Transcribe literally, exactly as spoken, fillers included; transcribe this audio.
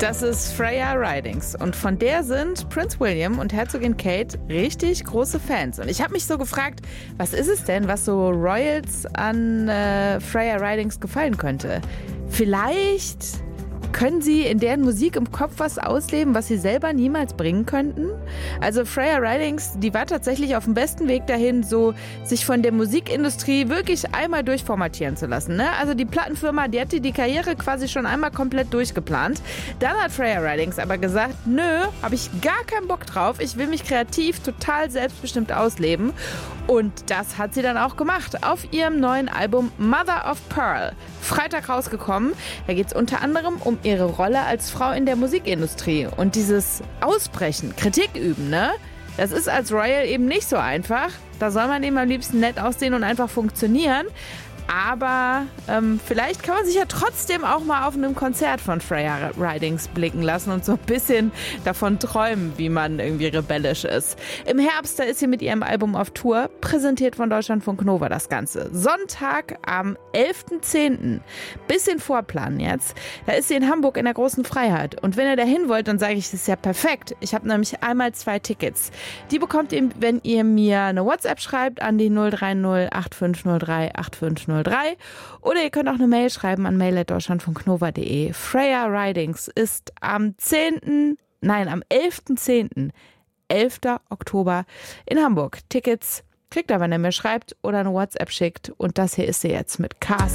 Das ist Freya Ridings und von der sind Prince William und Herzogin Kate richtig große Fans. Und ich habe mich so gefragt, was ist es denn, was so Royals an äh, Freya Ridings gefallen könnte? Vielleicht können sie in deren Musik im Kopf was ausleben, was sie selber niemals bringen könnten? Also Freya Ridings, die war tatsächlich auf dem besten Weg dahin, so sich von der Musikindustrie wirklich einmal durchformatieren zu lassen. Ne? Also die Plattenfirma, die hatte die Karriere quasi schon einmal komplett durchgeplant. Dann hat Freya Ridings aber gesagt, nö, habe ich gar keinen Bock drauf. Ich will mich kreativ total selbstbestimmt ausleben. Und das hat sie dann auch gemacht auf ihrem neuen Album Mother of Pearl. Freitag rausgekommen. Da geht es unter anderem um ihre Rolle als Frau in der Musikindustrie. Und dieses Ausbrechen, Kritik üben, ne? Das ist als Royal eben nicht so einfach. Da soll man eben am liebsten nett aussehen und einfach funktionieren. Aber ähm, vielleicht kann man sich ja trotzdem auch mal auf einem Konzert von Freya Ridings blicken lassen und so ein bisschen davon träumen, wie man irgendwie rebellisch ist. Im Herbst, da ist sie mit ihrem Album auf Tour, präsentiert von Deutschlandfunk Nova das Ganze. Sonntag am elften zehnten Bisschen vorplanen jetzt. Da ist sie in Hamburg in der Großen Freiheit. Und wenn ihr da hin wollt, dann sage ich, das ist ja perfekt. Ich habe nämlich einmal zwei Tickets. Die bekommt ihr, wenn ihr mir eine WhatsApp schreibt an die null drei null acht fünf null drei acht fünf null drei. Oder ihr könnt auch eine Mail schreiben an mail at deutschlandfunknova punkt de. Freya Ridings ist am zehnten Nein, am elften zehnten elften Oktober in Hamburg. Tickets kriegt ihr, wenn ihr mir schreibt oder eine WhatsApp schickt. Und das hier ist sie jetzt mit Cast.